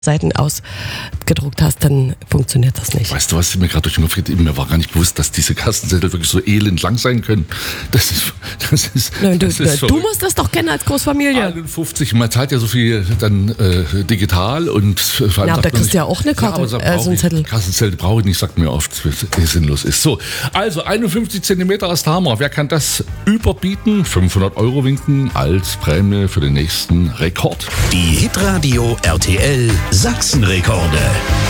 Seiten ausgedruckt hast, dann funktioniert das nicht. Weißt du, was mir gerade durch den Kopf geht? Mir war gar nicht bewusst, dass diese Kassenzettel wirklich so elend lang sein können. Das ist Nein, du verrückt. musst das doch kennen als Großfamilie. 51, man zahlt ja so viel dann digital und vor allem Ja, aber da sagt man kriegst du ja auch eine Karte, so einen Zettel. Kassenzettel brauche ich nicht, sagt mir oft, dass es sinnlos ist. So, also 51 Zentimeter als Hammer. Wer kann das überbieten? 500 € winken als Prämie für den nächsten Rekord. Die Hitradio RTL Sachsenrekorde.